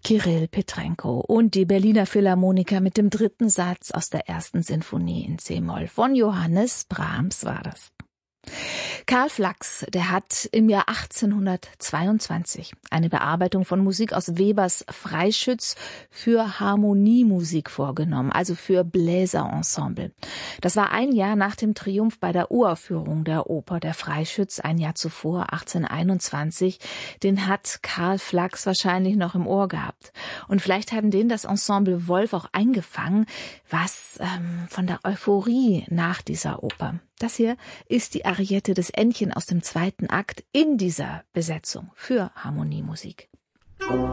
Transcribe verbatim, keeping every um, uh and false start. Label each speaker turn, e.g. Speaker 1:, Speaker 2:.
Speaker 1: Kirill Petrenko und die Berliner Philharmoniker mit dem dritten Satz aus der ersten Sinfonie in C-Moll. Von Johannes Brahms war das. Karl Flachs, der hat im Jahr achtzehnhundertzweiundzwanzig eine Bearbeitung von Musik aus Webers Freischütz für Harmoniemusik vorgenommen, also für Bläserensemble. Das war ein Jahr nach dem Triumph bei der Uraufführung der Oper Der Freischütz, ein Jahr zuvor, achtzehnhunderteinundzwanzig. Den hat Karl Flachs wahrscheinlich noch im Ohr gehabt. Und vielleicht haben den das Ensemble Wolf auch eingefangen, was ähm, von der Euphorie nach dieser Oper. Das hier ist die Ariette des Entchen aus dem zweiten Akt in dieser Besetzung für Harmoniemusik.